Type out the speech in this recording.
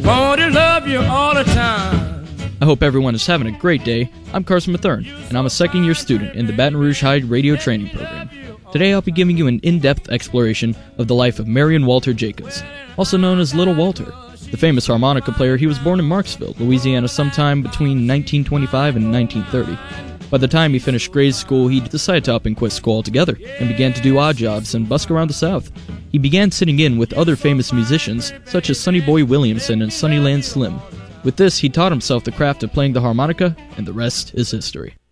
Want to love you all the time. I hope everyone is having a great day. I'm Carson Mathern, and I'm a second-year student in the Baton Rouge High Radio Training Program. Today I'll be giving you an in-depth exploration of the life of Marion Walter Jacobs, also known as Little Walter. The famous harmonica player, he was born in Marksville, Louisiana sometime between 1925 and 1930. By the time he finished grade school, he decided to up and quit school altogether and began to do odd jobs and busk around the South. He began sitting in with other famous musicians such as Sonny Boy Williamson and Sunnyland Slim. With this, he taught himself the craft of playing the harmonica, and the rest is history.